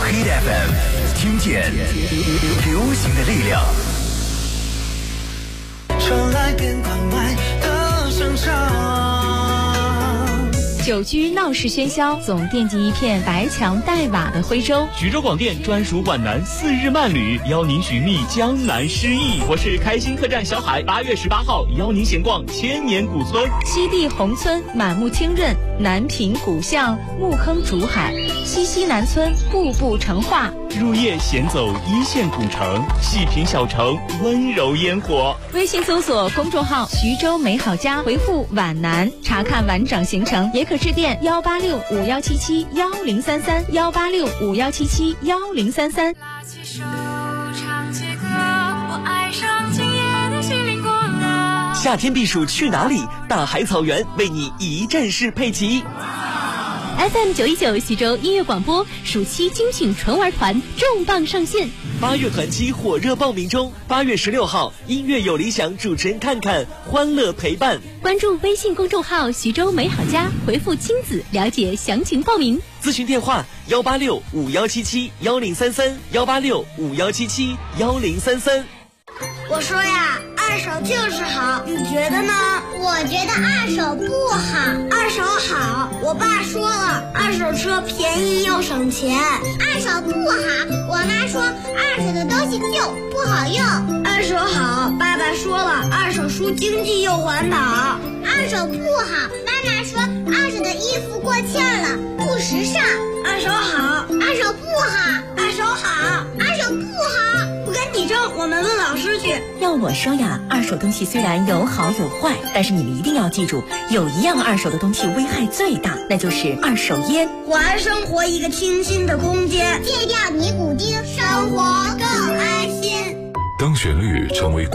Hit FM， 听见流行的力量。 传来电话外的声场， 久居闹市喧嚣，总惦记一片白墙黛瓦的徽州。 徐州广电专属皖南4日漫旅，邀您寻觅江南诗意。我是开心客栈小海，8月18号邀您闲逛千年古村。 西递宏村满目清润，南平古巷木坑竹海，西南村步步成画。 入夜闲走一线古城，细品小城温柔烟火。 微信搜索公众号徐州美好家，回复皖南查看完整行程，也可致电18651771033，18651771033。 拉起手唱起歌，我爱上今夜的西林国了。 夏天避暑去哪里？大海草原为你一站式配齐。 FM 919徐州音乐广播暑期精品纯玩团重磅上线 ，8月团期火热报名中，8月16号音乐有理想主持人看看，欢乐陪伴。 关注微信公众号徐州美好家，回复亲子了解详情报名。 咨询电话18651771033，18651771033。 我说呀，二手就是好，你觉得呢？我觉得二手不好。二手好，我爸说了，二手车便宜又省钱。二手不好，我妈说二手的东西旧不好用。二手好，爸爸说了，二手书经济又环保。二手不好，妈妈说二手的衣服过气了，不时尚。二手好，二手不好，二手好，二手不好。不跟你争，我们问老师去。 要我说呀，二手东西虽然有好有坏，但是你们一定要记住，有一样二手的东西危害最大，那就是二手烟。 还生活一个清新的空间，戒掉尼古丁，生活更安心。 当旋律成为